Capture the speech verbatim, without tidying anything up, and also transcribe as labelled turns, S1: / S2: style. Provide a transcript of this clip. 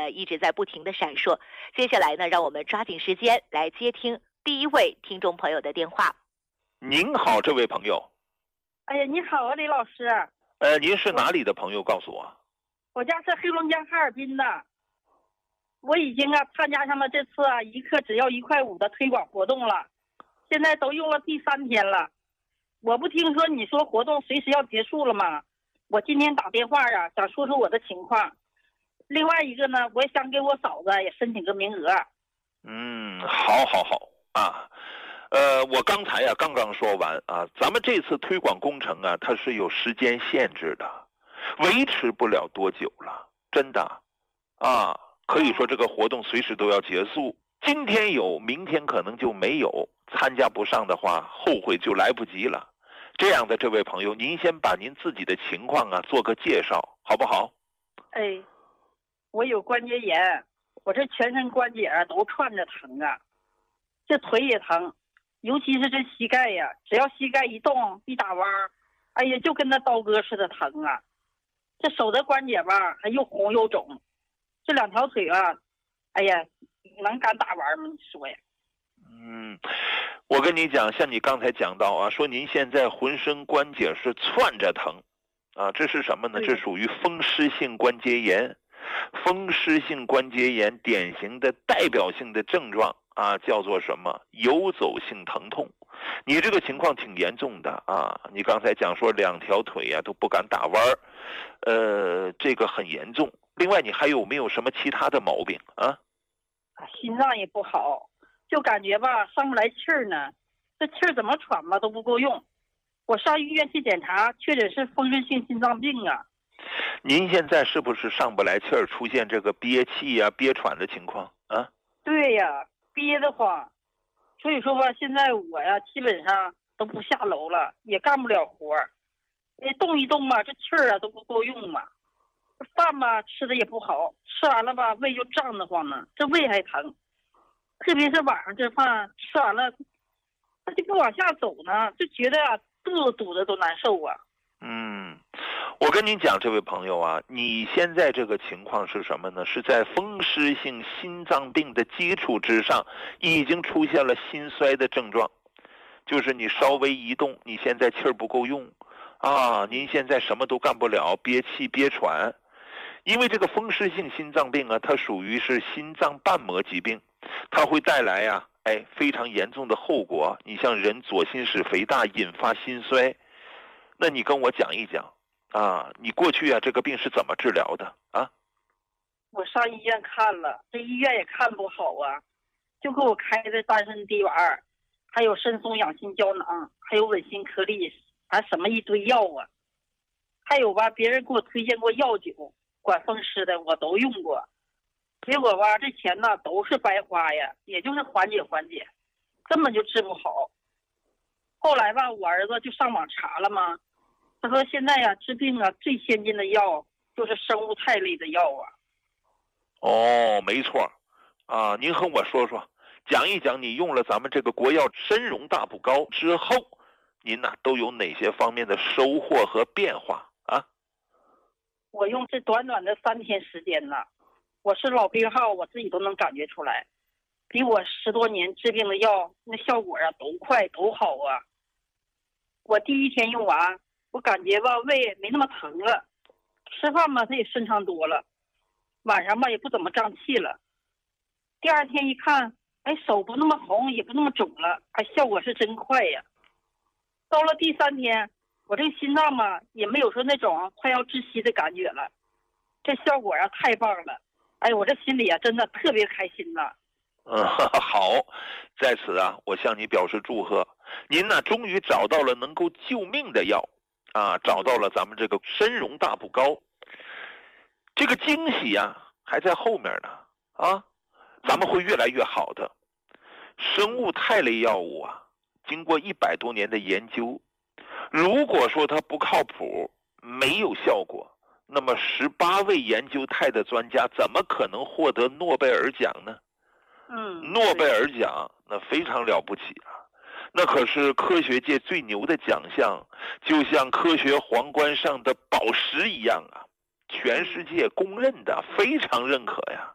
S1: 呢一直在不停的闪烁。接下来呢，让我们抓紧时间来接听第一位听众朋友的电话。
S2: 您好，这位朋友。
S3: 哎呀，你好啊，李老师。
S2: 呃，您是哪里的朋友？告诉我。
S3: 我家是黑龙江哈尔滨的。我已经啊参加上了这次啊一克只要一块五的推广活动了，现在都用了第三天了。我不听说你说活动随时要结束了吗？我今天打电话啊，想说说我的情况。另外一个呢，我也想给我嫂子也申请个名额。
S2: 嗯，好，好，好啊。呃，我刚才呀、啊、刚刚说完啊，咱们这次推广工程啊，它是有时间限制的，维持不了多久了，真的啊。可以说这个活动随时都要结束，今天有，明天可能就没有。参加不上的话，后悔就来不及了。这样的这位朋友，您先把您自己的情况啊做个介绍，好不好？
S3: 哎，我有关节炎，我这全身关节啊都串着疼啊，这腿也疼，尤其是这膝盖呀，只要膝盖一动一打弯，哎呀，就跟那刀割似的疼啊。这手的关节吧，还又红又肿。这两条腿啊，哎呀，能敢打弯吗？你说呀？
S2: 嗯，我跟你讲，像你刚才讲到啊，说您现在浑身关节是窜着疼，啊，这是什么呢？这属于风湿性关节炎。风湿性关节炎典型的代表性的症状啊，叫做什么？游走性疼痛。你这个情况挺严重的啊！你刚才讲说两条腿呀、啊、都不敢打弯儿，呃，这个很严重。另外，你还有没有什么其他的毛病啊？
S3: 心脏也不好，就感觉吧上不来气儿呢，这气儿怎么喘吧都不够用。我上医院去检查，确诊是风湿性心脏病啊。
S2: 您现在是不是上不来气儿，出现这个憋气呀、憋喘的情况啊？
S3: 对呀，憋得慌。所以说吧，现在我呀基本上都不下楼了，也干不了活儿。动一动吧，这气儿啊都不够用嘛。饭吧吃的也不好，吃完了吧胃就胀得慌呢，这胃还疼。特别是晚上这饭吃完了，它就不往下走呢，就觉得啊肚子堵着都难受啊。
S2: 嗯，我跟您讲，这位朋友啊，你现在这个情况是什么呢？是在风湿性心脏病的基础之上，已经出现了心衰的症状，就是你稍微一动，你现在气儿不够用啊，您现在什么都干不了，憋气憋喘。因为这个风湿性心脏病啊，它属于是心脏瓣膜疾病，它会带来呀、啊，哎，非常严重的后果。你像人左心室肥大引发心衰，那你跟我讲一讲啊，你过去啊这个病是怎么治疗的啊？
S3: 我上医院看了，这医院也看不好啊，就给我开的丹参滴丸，还有肾松养心胶囊，还有稳心颗粒，还什么一堆药啊。还有吧，别人给我推荐过药酒，管风湿的我都用过，结果吧这钱呢都是白花呀，也就是缓解缓解，根本就治不好。后来吧，我儿子就上网查了嘛，他说现在呀治病啊最先进的药就是生物肽类的药啊。
S2: 哦，没错啊，您和我说说，讲一讲你用了咱们这个国药参荣大补膏之后，您呢、啊、都有哪些方面的收获和变化啊？
S3: 我用这短短的三天时间呢，我是老病号，我自己都能感觉出来，比我十多年治病的药那效果啊都快都好啊。我第一天用完，我感觉吧胃没那么疼了，吃饭吧它也顺畅多了，晚上吧也不怎么胀气了。第二天一看，哎，手不那么红，也不那么肿了，哎，效果是真快呀。到了第三天，我这个心脏嘛也没有说那种快要窒息的感觉了，这效果啊太棒了，哎，我这心里啊真的特别开心呐。
S2: 嗯，好，在此啊，我向你表示祝贺，您呢终于找到了能够救命的药啊，找到了咱们这个参荣大补膏。这个惊喜呀、啊、还在后面呢啊，咱们会越来越好的。生物肽类药物啊，经过一百多年的研究，如果说它不靠谱，没有效果，那么十八位研究肽的专家怎么可能获得诺贝尔奖呢？
S3: 嗯，
S2: 诺贝尔奖那非常了不起啊，那可是科学界最牛的奖项，就像科学皇冠上的宝石一样啊，全世界公认的，非常认可呀。